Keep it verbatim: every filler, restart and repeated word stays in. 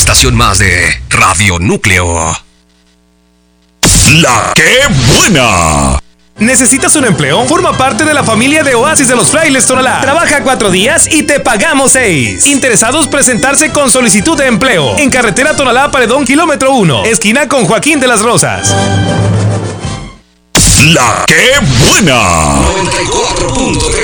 estación más de Radio Núcleo. La que buena. ¿Necesitas un empleo? Forma parte de la familia de Oasis de los Frailes Tonalá. Trabaja cuatro días y te pagamos seis. Interesados presentarse con solicitud de empleo. En carretera Tonalá Paredón, kilómetro uno. Esquina con Joaquín de las Rosas. La que buena. noventa y cuatro punto tres